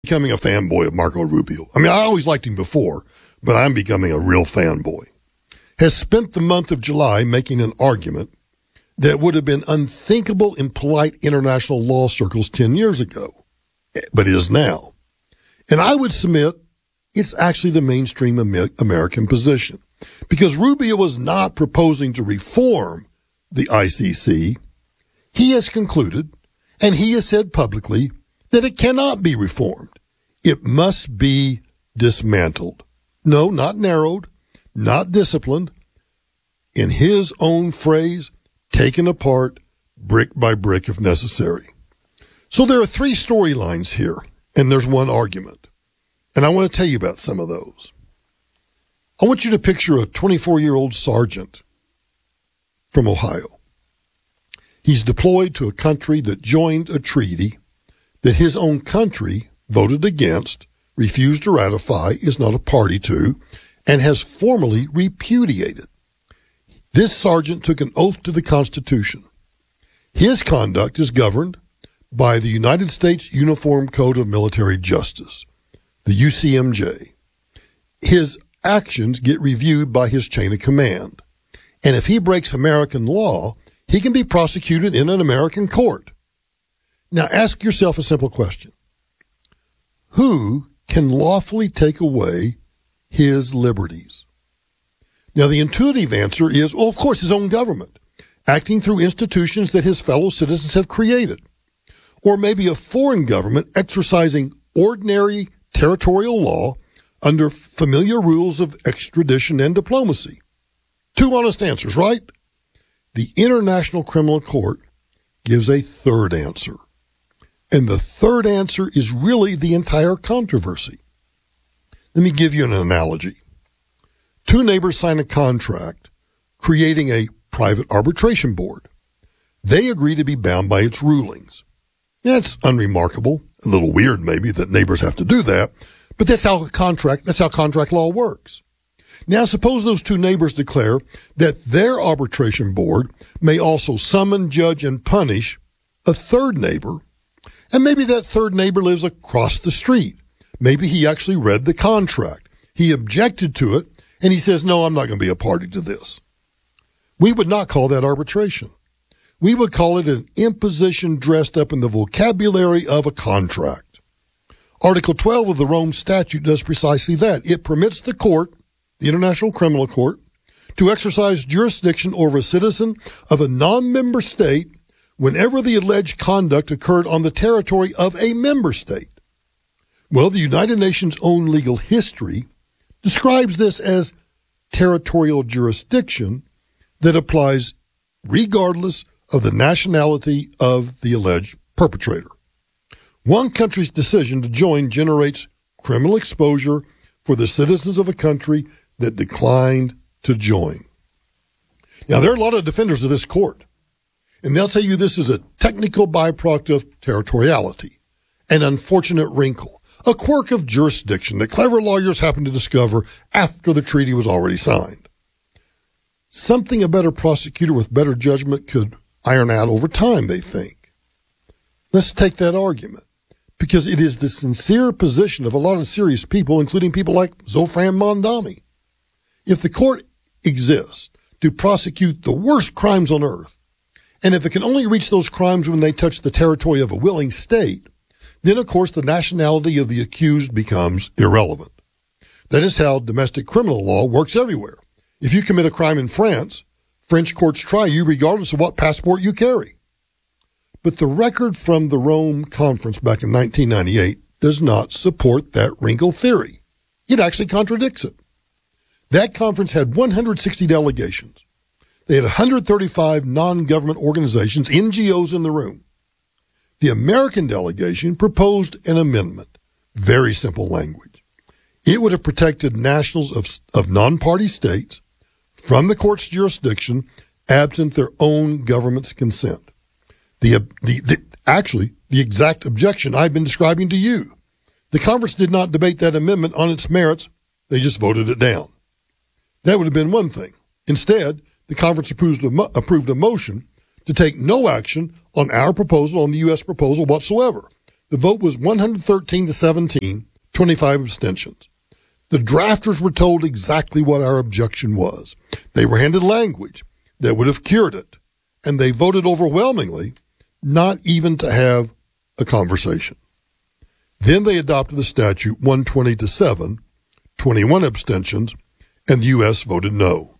Becoming a fanboy of Marco Rubio. I mean, I always liked him before, but I'm becoming a real fanboy. Has spent the month of July making an argument that would have been unthinkable in polite international law circles 10 years ago, but is now. And I would submit it's actually the mainstream American position, because Rubio was not proposing to reform the ICC. He has concluded, and he has said publicly, that it cannot be reformed. It must be dismantled. No, not narrowed, not disciplined. In his own phrase, taken apart brick by brick if necessary. So there are three storylines here, and there's one argument. And I want to tell you about some of those. I want you to picture a 24-year-old sergeant from Ohio. He's deployed to a country that joined a treaty that his own country voted against, refused to ratify, is not a party to, and has formally repudiated. This sergeant took an oath to the Constitution. His conduct is governed by the United States Uniform Code of Military Justice, the UCMJ. His actions get reviewed by his chain of command. And if he breaks American law, he can be prosecuted in an American court. Now ask yourself a simple question. Who can lawfully take away his liberties? Now the intuitive answer is, well, of course, his own government, acting through institutions that his fellow citizens have created. Or maybe a foreign government exercising ordinary territorial law under familiar rules of extradition and diplomacy. Two honest answers, right? The International Criminal Court gives a third answer. And the third answer is really the entire controversy. Let me give you an analogy. Two neighbors sign a contract creating a private arbitration board. They agree to be bound by its rulings. That's unremarkable, a little weird maybe that neighbors have to do that, but that's how contract law works. Now suppose those two neighbors declare that their arbitration board may also summon, judge, and punish a third neighbor. And maybe that third neighbor lives across the street. Maybe he actually read the contract. He objected to it, and he says, no, I'm not going to be a party to this. We would not call that arbitration. We would call it an imposition dressed up in the vocabulary of a contract. Article 12 of the Rome Statute does precisely that. It permits the court, the International Criminal Court, to exercise jurisdiction over a citizen of a non-member state whenever the alleged conduct occurred on the territory of a member state. Well, the United Nations' own legal history describes this as territorial jurisdiction that applies regardless of the nationality of the alleged perpetrator. One country's decision to join generates criminal exposure for the citizens of a country that declined to join. Now, there are a lot of defenders of this court. And they'll tell you this is a technical byproduct of territoriality, an unfortunate wrinkle, a quirk of jurisdiction that clever lawyers happened to discover after the treaty was already signed. Something a better prosecutor with better judgment could iron out over time, they think. Let's take that argument, because it is the sincere position of a lot of serious people, including people like Zofran Mondami. If the court exists to prosecute the worst crimes on earth, and if it can only reach those crimes when they touch the territory of a willing state, then, of course, the nationality of the accused becomes irrelevant. That is how domestic criminal law works everywhere. If you commit a crime in France, French courts try you regardless of what passport you carry. But the record from the Rome Conference back in 1998 does not support that wrinkle theory. It actually contradicts it. That conference had 160 delegations. They had 135 non-government organizations, NGOs, in the room. The American delegation proposed an amendment. Very simple language. It would have protected nationals of non-party states from the court's jurisdiction absent their own government's consent. Actually, the exact objection I've been describing to you. The conference did not debate that amendment on its merits. They just voted it down. That would have been one thing. Instead, the conference approved a motion to take no action on our proposal, on the U.S. proposal whatsoever. The vote was 113 to 17, 25 abstentions. The drafters were told exactly what our objection was. They were handed language that would have cured it, and they voted overwhelmingly not even to have a conversation. Then they adopted the statute 120 to 7, 21 abstentions, and the U.S. voted no.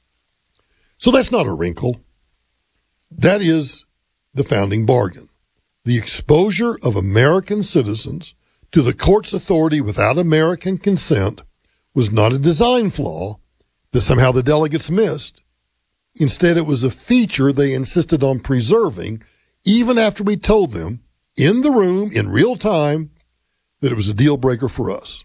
So that's not a wrinkle. That is the founding bargain. The exposure of American citizens to the court's authority without American consent was not a design flaw that somehow the delegates missed. Instead, it was a feature they insisted on preserving, even after we told them in the room, in real time, that it was a deal breaker for us.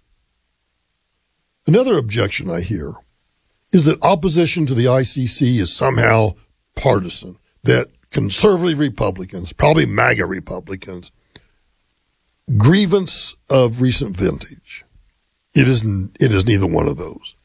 Another objection I hear is that opposition to the ICC is somehow partisan, that conservative Republicans, probably MAGA Republicans, grievance of recent vintage. It is neither one of those.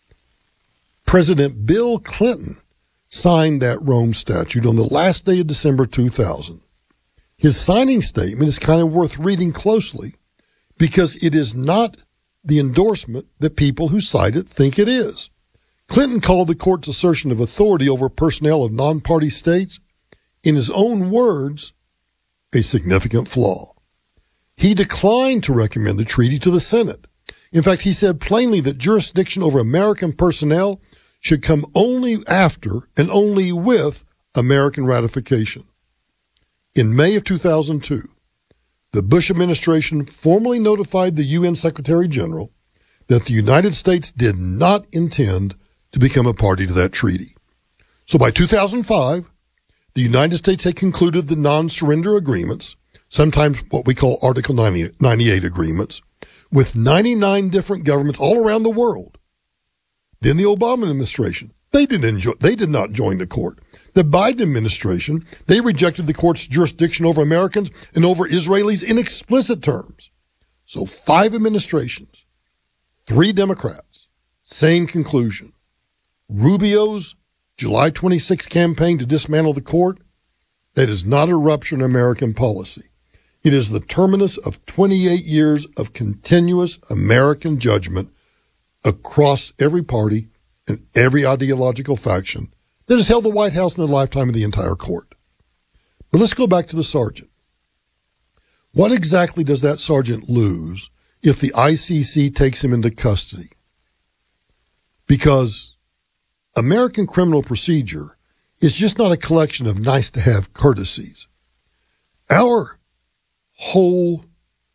President Bill Clinton signed that Rome Statute on the last day of December 2000. His signing statement is kind of worth reading closely because it is not the endorsement that people who cite it think it is. Clinton called the court's assertion of authority over personnel of non-party states, in his own words, a significant flaw. He declined to recommend the treaty to the Senate. In fact, he said plainly that jurisdiction over American personnel should come only after and only with American ratification. In May of 2002, the Bush administration formally notified the UN Secretary General that the United States did not intend to become a party to that treaty. So by 2005, the United States had concluded the non-surrender agreements, sometimes what we call Article 98 agreements, with 99 different governments all around the world. Then the Obama administration, they did not join the court. The Biden administration, they rejected the court's jurisdiction over Americans and over Israelis in explicit terms. So 5 administrations, 3 Democrats, same conclusion. Rubio's July 26 campaign to dismantle the court, that is not a rupture in American policy. It is the terminus of 28 years of continuous American judgment across every party and every ideological faction that has held the White House in the lifetime of the entire court. But let's go back to the sergeant. What exactly does that sergeant lose if the ICC takes him into custody? Because American criminal procedure is just not a collection of nice-to-have courtesies. Our whole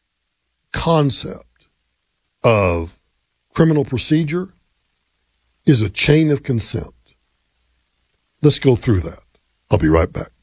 concept of criminal procedure is a chain of consent. Let's go through that. I'll be right back.